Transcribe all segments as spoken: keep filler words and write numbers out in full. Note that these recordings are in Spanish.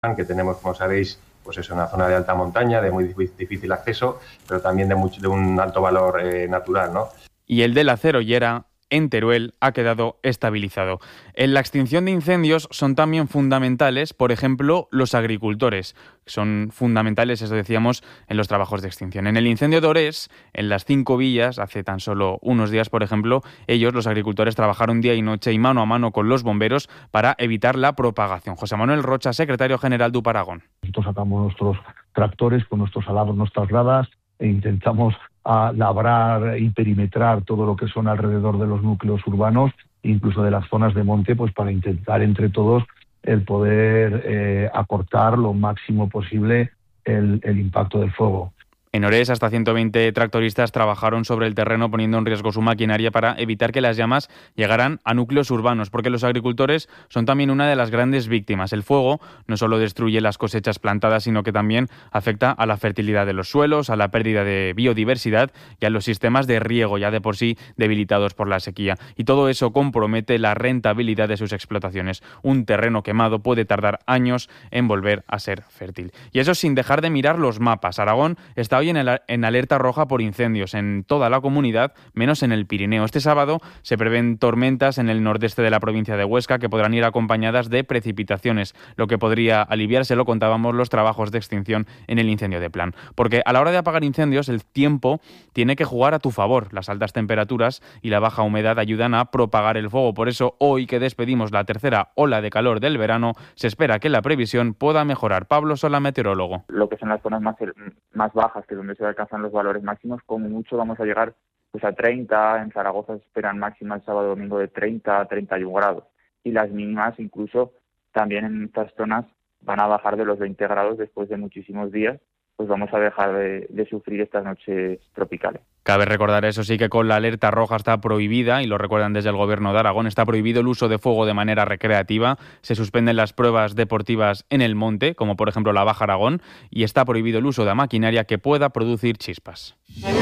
que tenemos, como sabéis, pues es una zona de alta montaña, de muy difícil acceso, pero también de, mucho, de un alto valor eh, natural, ¿no? Y el de la Cerollera, en Teruel, ha quedado estabilizado. En la extinción de incendios son también fundamentales, por ejemplo, los agricultores. Son fundamentales, eso decíamos, en los trabajos de extinción. En el incendio de Orés, en las Cinco Villas, hace tan solo unos días, por ejemplo, ellos, los agricultores, trabajaron día y noche y mano a mano con los bomberos para evitar la propagación. José Manuel Rocha, secretario general de UPAragón. Nosotros sacamos nuestros tractores con nuestros alados, nuestras gradas, e intentamos a labrar y perimetrar todo lo que son alrededor de los núcleos urbanos, incluso de las zonas de monte, pues para intentar entre todos el poder eh, acortar lo máximo posible el, el impacto del fuego. En Orés, hasta ciento veinte tractoristas trabajaron sobre el terreno poniendo en riesgo su maquinaria para evitar que las llamas llegaran a núcleos urbanos, porque los agricultores son también una de las grandes víctimas. El fuego no solo destruye las cosechas plantadas, sino que también afecta a la fertilidad de los suelos, a la pérdida de biodiversidad y a los sistemas de riego, ya de por sí debilitados por la sequía. Y todo eso compromete la rentabilidad de sus explotaciones. Un terreno quemado puede tardar años en volver a ser fértil. Y eso sin dejar de mirar los mapas. Aragón está hoy en, el, en alerta roja por incendios en toda la comunidad, menos en el Pirineo. Este sábado se prevén tormentas en el nordeste de la provincia de Huesca que podrán ir acompañadas de precipitaciones, lo que podría aliviarse, lo contábamos, los trabajos de extinción en el incendio de Plan. Porque a la hora de apagar incendios, el tiempo tiene que jugar a tu favor. Las altas temperaturas y la baja humedad ayudan a propagar el fuego. Por eso, hoy que despedimos la tercera ola de calor del verano, se espera que la previsión pueda mejorar. Pablo Sola, meteorólogo. Lo que son las zonas más, más bajas, que es donde se alcanzan los valores máximos, como mucho vamos a llegar pues a treinta, en Zaragoza se esperan máximas sábado domingo de treinta a treinta y uno grados, y las mínimas incluso también en estas zonas van a bajar de los veinte grados después de muchísimos días, pues vamos a dejar de, de sufrir estas noches tropicales. Cabe recordar, eso sí, que con la alerta roja está prohibida, y lo recuerdan desde el Gobierno de Aragón, está prohibido el uso de fuego de manera recreativa, se suspenden las pruebas deportivas en el monte, como por ejemplo la Baja Aragón, y está prohibido el uso de maquinaria que pueda producir chispas.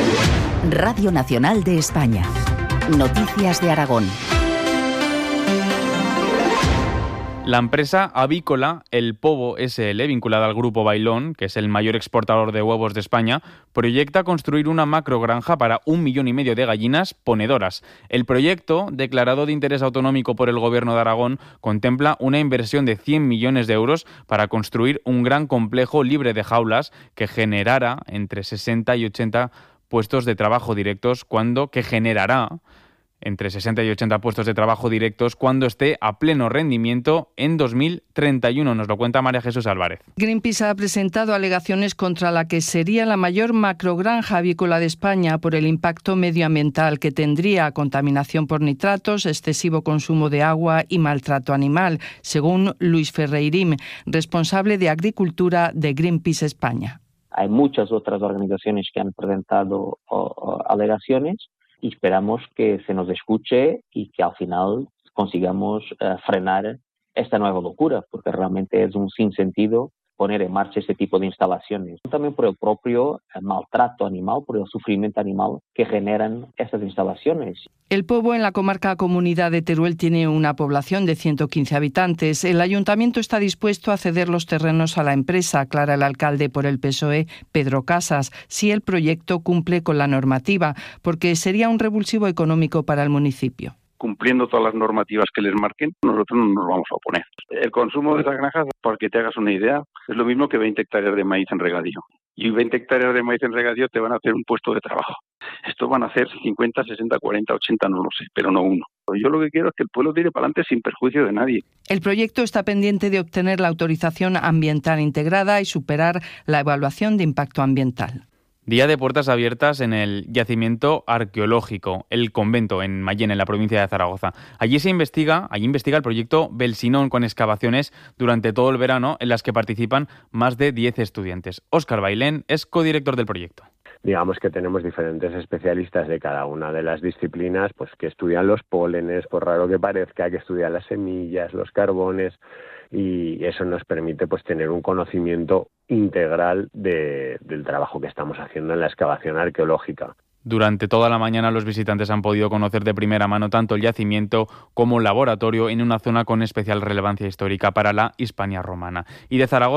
Radio Nacional de España. Noticias de Aragón. La empresa avícola El Pobo ese ele, vinculada al Grupo Bailón, que es el mayor exportador de huevos de España, proyecta construir una macrogranja para un millón y medio de gallinas ponedoras. El proyecto, declarado de interés autonómico por el Gobierno de Aragón, contempla una inversión de cien millones de euros para construir un gran complejo libre de jaulas que generará entre sesenta y ochenta puestos de trabajo directos cuando que generará entre sesenta y ochenta puestos de trabajo directos cuando esté a pleno rendimiento en dos mil treinta y uno. Nos lo cuenta María Jesús Álvarez. Greenpeace ha presentado alegaciones contra la que sería la mayor macrogranja avícola de España por el impacto medioambiental que tendría: contaminación por nitratos, excesivo consumo de agua y maltrato animal, según Luis Ferreirim, responsable de Agricultura de Greenpeace España. Hay muchas otras organizaciones que han presentado o, o, alegaciones, y esperamos que se nos escuche y que al final consigamos uh, frenar esta nueva locura, porque realmente es un sinsentido poner en marcha este tipo de instalaciones. También por el propio eh, maltrato animal, por el sufrimiento animal que generan estas instalaciones. El Pobo, en la comarca Comunidad de Teruel, tiene una población de ciento quince habitantes. El ayuntamiento está dispuesto a ceder los terrenos a la empresa, aclara el alcalde por el P S O E, Pedro Casas, si el proyecto cumple con la normativa, porque sería un revulsivo económico para el municipio. Cumpliendo todas las normativas que les marquen, nosotros no nos vamos a oponer. El consumo de esas granjas, para que te hagas una idea, es lo mismo que veinte hectáreas de maíz en regadío. Y veinte hectáreas de maíz en regadío te van a hacer un puesto de trabajo. Estos van a hacer cincuenta, sesenta, cuarenta, ochenta, no lo sé, pero no uno. Yo lo que quiero es que el pueblo tire para adelante sin perjuicio de nadie. El proyecto está pendiente de obtener la autorización ambiental integrada y superar la evaluación de impacto ambiental. Día de puertas abiertas en el yacimiento arqueológico, El Convento, en Mayén, en la provincia de Zaragoza. Allí se investiga, allí investiga el proyecto Belsinón, con excavaciones durante todo el verano en las que participan más de diez estudiantes. Óscar Bailén es codirector del proyecto. Digamos que tenemos diferentes especialistas de cada una de las disciplinas, pues que estudian los pólenes, por raro que parezca, que estudian las semillas, los carbones, y eso nos permite pues tener un conocimiento integral de, del trabajo que estamos haciendo en la excavación arqueológica. Durante toda la mañana los visitantes han podido conocer de primera mano tanto el yacimiento como el laboratorio en una zona con especial relevancia histórica para la Hispania romana. Y de Zaragoza